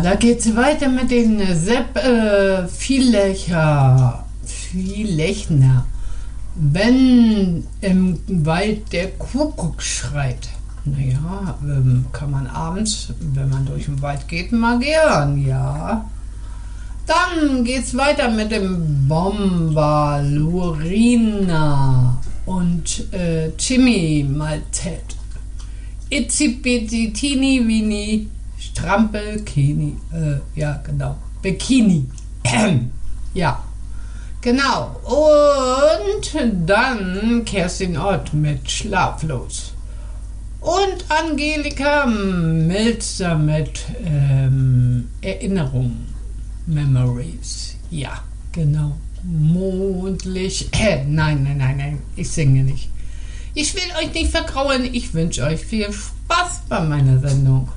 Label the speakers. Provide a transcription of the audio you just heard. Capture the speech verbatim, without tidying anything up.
Speaker 1: da geht's weiter mit den Sepp äh, Vielecher, Vielechner. Wenn im Wald der Kuckuck schreit. Naja, ähm, kann man abends, wenn man durch den Wald geht, mal gern, ja. Dann geht's weiter mit dem Bomber Lurina und äh, Jimmy Maltet. Itzi Bitsi Tini Wini Strampelkini. Äh, ja, genau. Bikini. Ja, genau. Und dann Kerstin Ott mit Schlaflos. Und Angelika Milzer mit ähm, Erinnerungen. Memories. Ja, genau. Mondlicht. Äh, nein, nein, nein, nein. Ich singe nicht. Ich will euch nicht vergrauen. Ich wünsche euch viel Spaß bei meiner Sendung.